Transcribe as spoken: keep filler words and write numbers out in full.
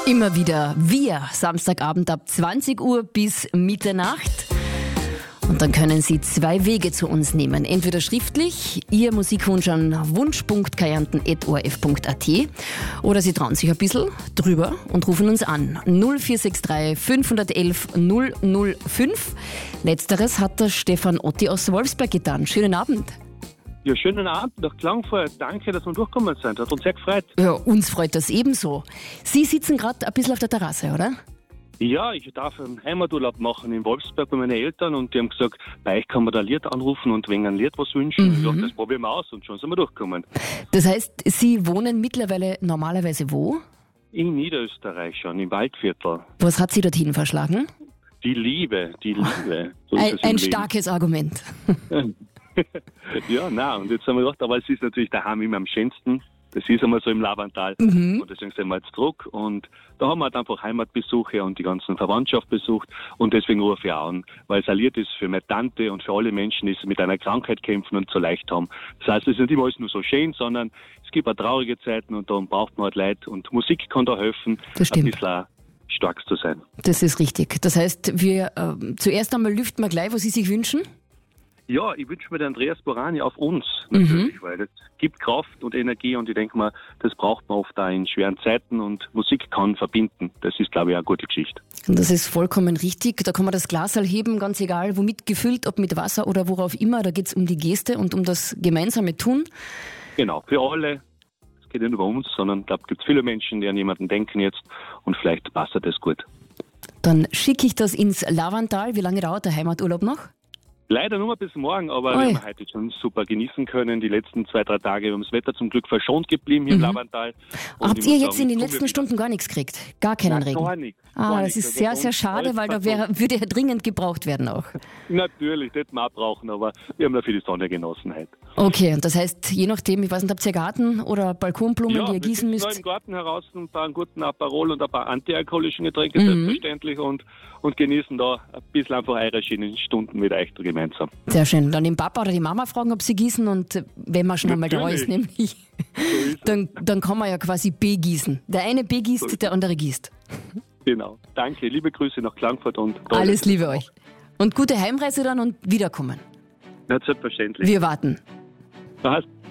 Immer wieder wir, Samstagabend ab zwanzig Uhr bis Mitternacht. Und dann können Sie zwei Wege zu uns nehmen. Entweder schriftlich, Ihr Musikwunsch an wunsch punkt kajanten at o r f punkt a t, oder Sie trauen sich ein bisschen drüber und rufen uns an. null vier sechs drei fünf eins eins null null fünf. Letzteres hat der Stefan Otti aus Wolfsberg getan. Schönen Abend. Ja, schönen Abend nach Klangfeuer. Danke, dass wir durchgekommen sind. Hat uns sehr gefreut. Ja, uns freut das ebenso. Sie sitzen gerade ein bisschen auf der Terrasse, oder? Ja, ich darf einen Heimaturlaub machen in Wolfsberg bei meinen Eltern und die haben gesagt, bei euch kann man da ein Lied anrufen und wegen ein Lied was wünschen. Mhm. Ich dachte, das probieren wir aus und schon sind wir durchgekommen. Das heißt, Sie wohnen mittlerweile normalerweise wo? In Niederösterreich schon, im Waldviertel. Was hat Sie dorthin verschlagen? Die Liebe, die Liebe. So ein ein starkes Argument. Ja, nein, und jetzt haben wir gedacht, aber es ist natürlich daheim immer am schönsten. Das ist einmal so im Lavantal. Mhm. Und deswegen sind wir jetzt zurück. Und da haben wir halt einfach Heimatbesuche und die ganzen Verwandtschaft besucht. Und deswegen rufe ich auch an, weil es ein Lied ist für meine Tante und für alle Menschen, die mit einer Krankheit kämpfen und so leicht haben. Das heißt, es ist nicht immer alles nur so schön, sondern es gibt auch traurige Zeiten und darum braucht man halt Leid. Und Musik kann da helfen, das stimmt, ein bisschen stark zu sein. Das ist richtig. Das heißt, wir äh, zuerst einmal lüften wir gleich, was Sie sich wünschen. Ja, ich wünsche mir den Andreas Borani auf uns, natürlich, mhm. weil das gibt Kraft und Energie und ich denke mal, das braucht man oft auch in schweren Zeiten und Musik kann verbinden. Das ist, glaube ich, eine gute Geschichte. Und das ist vollkommen richtig. Da kann man das Glas heben, ganz egal, womit gefüllt, ob mit Wasser oder worauf immer. Da geht es um die Geste und um das gemeinsame Tun. Genau, für alle. Es geht nicht nur um uns, sondern ich glaube, es gibt viele Menschen, die an jemanden denken jetzt und vielleicht passt das gut. Dann schicke ich das ins Lavantal. Wie lange dauert der Heimaturlaub noch? Leider nur bis morgen, aber Oi. wir haben heute schon super genießen können. Die letzten zwei, drei Tage haben das Wetter zum Glück verschont geblieben hier mhm. im Lavantal. Und habt ihr jetzt sagen, in den letzten Stunden gar nichts gekriegt? Gar keinen Nein, Regen? Gar nichts. Ah, gar das nichts. ist sehr, sehr schade, weil da wäre, würde ja dringend gebraucht werden auch. Natürlich, das wir auch brauchen, aber wir haben dafür die Sonne genossen heute. Okay, und das heißt, je nachdem, ich weiß nicht, habt ihr Garten oder Balkonblumen, ja, die ihr gießen müsst? Ja, wir im Garten heraus ein paar guten Aperol und ein paar antialkoholischen Getränke, mhm. selbstverständlich, und, und genießen da ein bisschen einfach eure schönen Stunden mit euch gemeinsam. Sehr schön. Dann den Papa oder die Mama fragen, ob sie gießen, und wenn man schon einmal da ist, nämlich, so dann, dann kann man ja quasi begießen. Der eine begießt, so der andere gießt. Genau. Danke, liebe Grüße nach Klagenfurt und alles Liebe euch. Und gute Heimreise dann und wiederkommen. Ja, selbstverständlich. Wir warten. Was?